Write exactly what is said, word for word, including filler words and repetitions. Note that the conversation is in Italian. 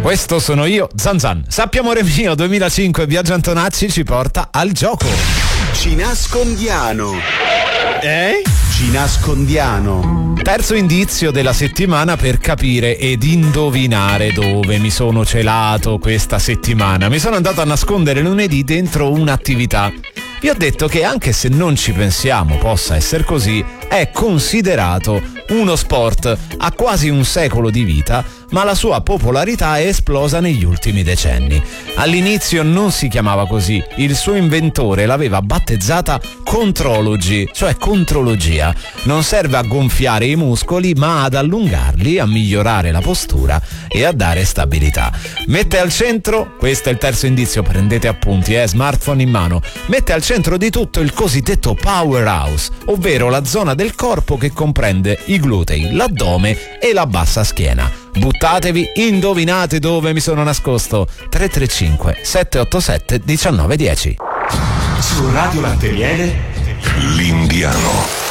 Questo sono io, Zan Zan. Sappi amore mio, duemilacinque, Biagio Antonacci ci porta al gioco. Ci nascondiano. Eh? Ci nascondiano. Terzo indizio della settimana per capire ed indovinare dove mi sono celato questa settimana. Mi sono andato a nascondere lunedì dentro un'attività. Vi ho detto che anche se non ci pensiamo possa essere così, è considerato uno sport a quasi un secolo di vita, ma la sua popolarità è esplosa negli ultimi decenni. All'inizio non si chiamava così, il suo inventore l'aveva battezzata contrology, cioè contrologia. Non serve a gonfiare i muscoli, ma ad allungarli, a migliorare la postura e a dare stabilità. Mette al centro, questo è il terzo indizio, prendete appunti, eh, smartphone in mano, mette al centro di tutto il cosiddetto powerhouse, ovvero la zona del corpo che comprende i glutei, l'addome e la bassa schiena. Buttatevi, indovinate dove mi sono nascosto. tre tre cinque sette otto sette uno nove uno zero. Su Radio Latte Miele, l'Indiano.